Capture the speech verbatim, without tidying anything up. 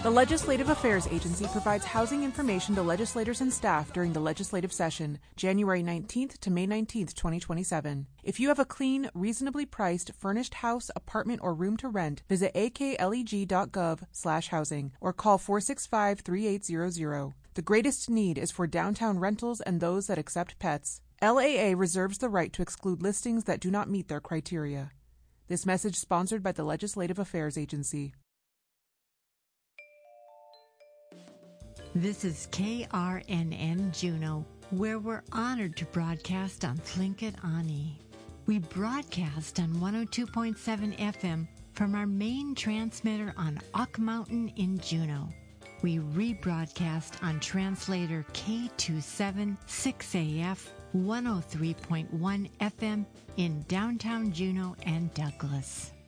The Legislative Affairs Agency provides housing information to legislators and staff during the legislative session, January nineteenth to May nineteenth, twenty twenty-seven. If you have a clean, reasonably priced, furnished house, apartment, or room to rent, visit a k leg dot gov slash housing or call four six five, three eight zero zero. The greatest need is for downtown rentals and those that accept pets. L A A reserves the right to exclude listings that do not meet their criteria. This message sponsored by the Legislative Affairs Agency. This is K R N N Juneau, where we're honored to broadcast on Tlingit Ani. We broadcast on one oh two point seven F M from our main transmitter on Ock Mountain in Juneau. We rebroadcast on translator K two seven six A F one oh three point one F M in downtown Juneau and Douglas.